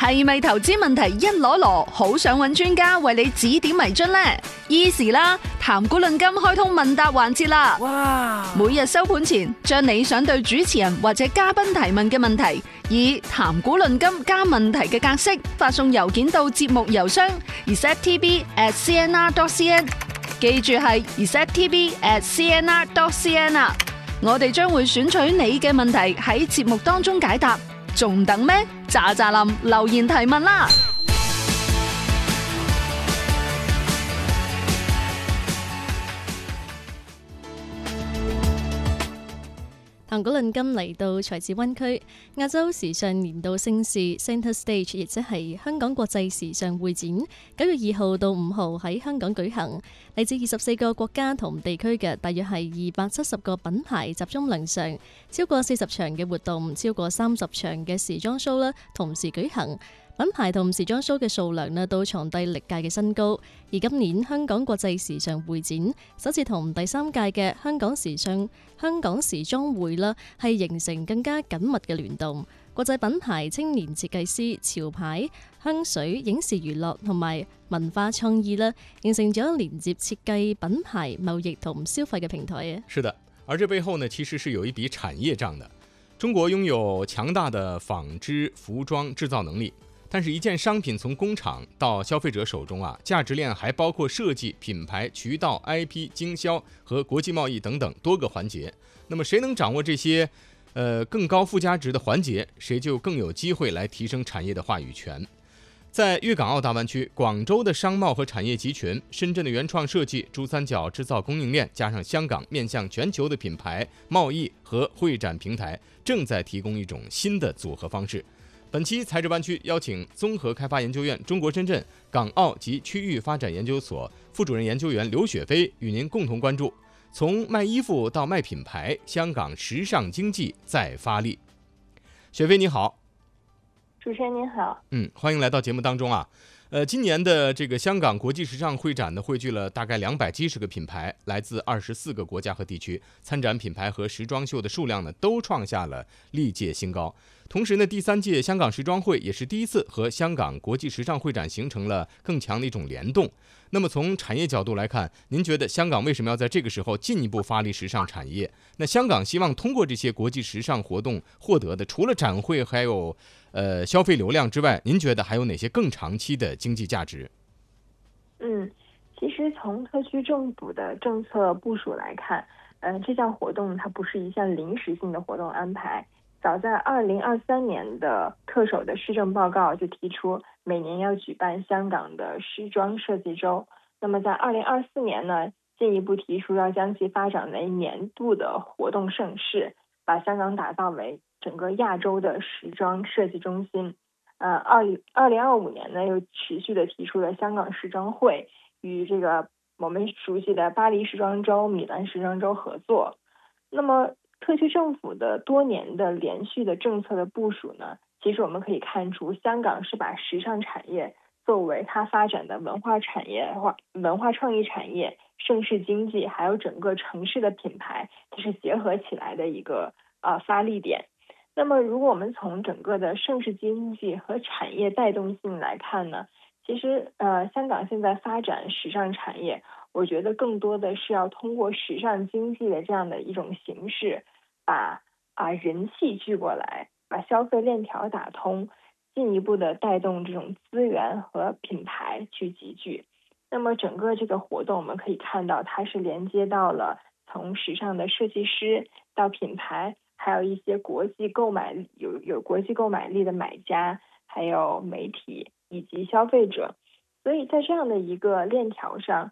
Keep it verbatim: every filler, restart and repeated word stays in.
係咪投資問題一籮籮，好想揾專家為你指點迷津呢？ Easy 啦，談股論金開通問答環節啦！哇！每日收盤前，將你想對主持人或者嘉賓提問嘅問題，以談股論金加問題嘅格式發送郵件到節目郵箱 r e s e t t v at c n r dot c n， 記住係 r e s e t t v at c n r dot c n 啊！我哋將會選取你嘅問題喺節目當中解答，仲等咩？喳喳林留言提問啦！ 談股論金嚟到財智灣區亞洲時尚年度盛事 Centre Stage， 亦即係香港國際時尚會展，九月二號到五號喺香港舉行。嚟自二十四個國家同地區嘅大約係二百七十個品牌集中亮相，超過四十場嘅活動，超過三十場嘅時裝 show 啦，同時舉行。品牌同時裝 show 嘅數量呢都創低歷屆嘅新高，而今年香港國際時尚會展首次同第三屆嘅香港時尚香港時裝會啦，係形成更加緊密嘅聯動。國際品牌、青年設計師、潮牌、香水、影視娛樂同埋文化創意啦，形成咗連接設計、品牌、貿易同消費嘅平台啊。 是的，而這背後呢，其實是有一筆產業賬的。中國擁有強大的紡織、服裝製造能力。但是，一件商品從工廠到消費者手中啊，價值鏈還包括設計、品牌、渠道、I P、經銷和國際貿易等等多個環節。那麼，誰能掌握這些，呃，更高附加值的環節，誰就更有機會來提升產業的話語權。在粵港澳大灣區，廣州的商貿和產業集群，深圳的原創設計，珠三角製造供應鏈，加上香港面向全球的品牌、貿易和會展平台，正在提供一種新的組合方式。本期財智灣區邀請綜合開發研究院中國深圳、港澳及區域發展研究所副主任研究員劉雪飛與您共同關注，從賣衣服到賣品牌，香港時尚經濟再發力。雪飛你好。 主持人您好。 嗯，歡迎來到節目當中啊。呃，今年的這個香港國際時尚會展呢，匯聚了大概兩百七十個品牌，來自二十四個國家和地區，參展品牌和時裝秀的數量呢，都創下了歷屆新高。同時呢，第三屆香港時裝會也是第一次和香港國際時尚會展形成了更強的一種聯動。那麼從產業角度來看，您覺得香港為什麼要在這個時候進一步發力時尚產業？那香港希望通過這些國際時尚活動獲得的，除了展會還有呃消費流量之外，您覺得還有哪些更長期的經濟價值？ 嗯，其實從特區政府的政策部署來看，呃，這項活動它不是一項臨時性的活動安排。早在二零二三年的特首的施政報告就提出，每年要舉辦香港的時裝設計週。那麼在二零二四年呢，進一步提出要將其發展為年度的活動盛事，把香港打造為整個亞洲的時裝設計中心。呃，二零二零二五年呢，又持續的提出了香港時裝會與這個我們熟悉的巴黎時裝週、米蘭時裝週合作。那麼特區政府的多年的連續的政策的部署呢，其實我們可以看出，香港是把時尚產業作為它發展的文化產業、文化創意產業、盛事經濟，還有整個城市的品牌，它是結合起來的一個啊、呃、發力點。那麼，如果我們從整個的盛事經濟和產業帶動性來看呢，其實呃香港現在發展時尚產業，我覺得更多的是要通過時尚經濟的這樣的一種形式，把啊人氣聚過來，把消費鏈條打通，進一步的帶動這種資源和品牌去集聚。那麼整個這個活動，我們可以看到它是連接到了從時尚的設計師到品牌，還有一些國際購買有有國際購買力的買家，還有媒體以及消費者。所以在這樣的一個鏈條上，